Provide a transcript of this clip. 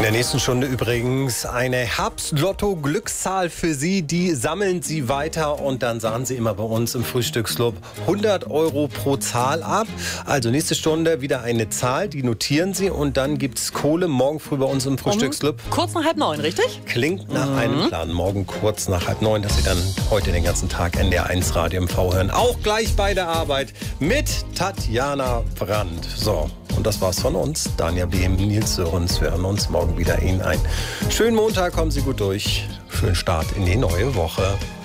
In der nächsten Stunde übrigens eine Herbst-Lotto-Glückszahl für Sie. Die sammeln Sie weiter und dann sahen Sie immer bei uns im Frühstücksclub 100 Euro pro Zahl ab. Also nächste Stunde wieder eine Zahl, die notieren Sie und dann gibt es Kohle morgen früh bei uns im Frühstücksclub. Kurz nach 8:30, richtig? Klingt nach einem Plan. Morgen kurz nach 8:30, dass Sie dann heute den ganzen Tag NDR1 Radio MV hören. Auch gleich bei der Arbeit mit Tatjana Brandt. So. Und das war's von uns. Daniel Behm, Nils Sörens. Wir hören uns morgen wieder Ihnen ein. Schönen Montag, kommen Sie gut durch. Schönen Start in die neue Woche.